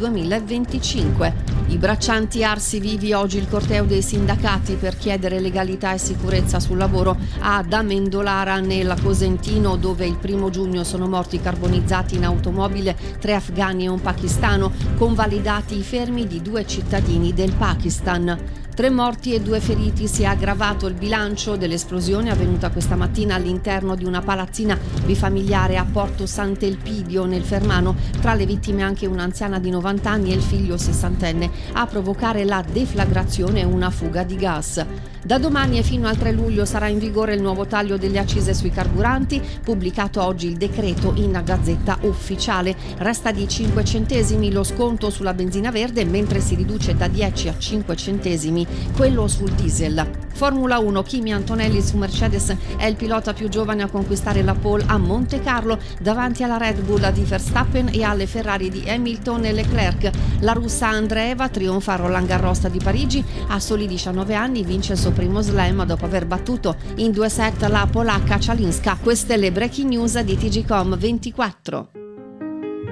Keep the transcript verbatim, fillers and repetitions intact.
duemilaventicinque. I braccianti arsi vivi oggi il corteo dei sindacati per chiedere legalità e sicurezza sul lavoro ad Amendolara nel Cosentino, dove il primo giugno sono morti carbonizzati in automobile tre afghani e un pakistano, convalidati i fermi di due cittadini del Pakistan. Tre morti e due feriti. Si è aggravato il bilancio dell'esplosione avvenuta questa mattina all'interno di una palazzina bifamiliare a Porto Sant'Elpidio nel Fermano. Tra le vittime anche un'anziana di novanta anni e il figlio sessantenne. A provocare la deflagrazione una fuga di gas. Da domani e fino al tre luglio sarà in vigore il nuovo taglio delle accise sui carburanti, pubblicato oggi il decreto in Gazzetta Ufficiale. Resta di cinque centesimi lo sconto sulla benzina verde, mentre si riduce da dieci a cinque centesimi quello sul diesel. Formula uno, Kimi Antonelli su Mercedes è il pilota più giovane a conquistare la pole a Monte Carlo davanti alla Red Bull di Verstappen e alle Ferrari di Hamilton e Leclerc. La russa Andreeva trionfa a Roland Garros di Parigi, a soli diciannove anni vince il suo primo slam dopo aver battuto in due set la polacca Cialinska. Queste le breaking news di T G Com ventiquattro.